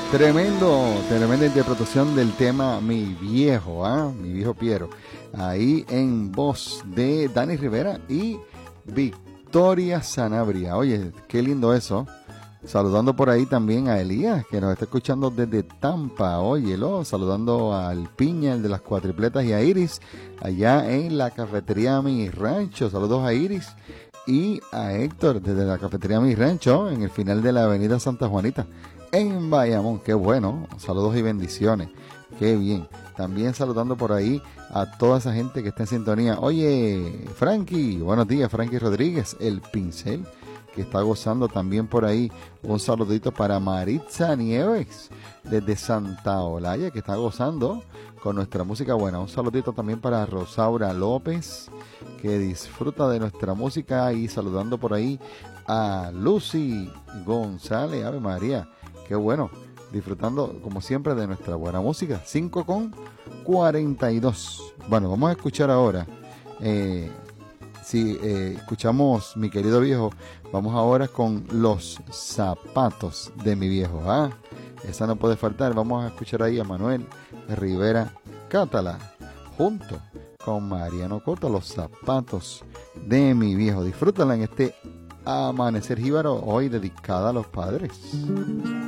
Tremenda interpretación del tema Mi Viejo, Mi Viejo Piero. Ahí en voz de Dani Rivera y Victoria Sanabria. Oye, qué lindo eso. Saludando por ahí también a Elías, que nos está escuchando desde Tampa. Óyelo, saludando al Piña, el de las cuatripletas, y a Iris, allá en la cafetería Mi Rancho. Saludos a Iris y a Héctor, desde la cafetería Mi Rancho, en el final de la avenida Santa Juanita, en Bayamón. Qué bueno, saludos y bendiciones, qué bien. También saludando por ahí a toda esa gente que está en sintonía. Oye, Frankie, buenos días, Frankie Rodríguez, el pincel, que está gozando también por ahí. Un saludito para Maritza Nieves, desde Santa Olaya, que está gozando con nuestra música buena. Un saludito también para Rosaura López, que disfruta de nuestra música, y saludando por ahí a Lucy González. Ave María, qué bueno, disfrutando como siempre de nuestra buena música. 5:42. Bueno, vamos a escuchar ahora, escuchamos Mi Querido Viejo, vamos ahora con Los Zapatos de Mi Viejo. Esa no puede faltar. Vamos a escuchar ahí a Manuel Rivera Cátala junto con Mariano Cota, Los Zapatos de Mi Viejo. Disfrútala en este amanecer jíbaro, hoy dedicada a los padres.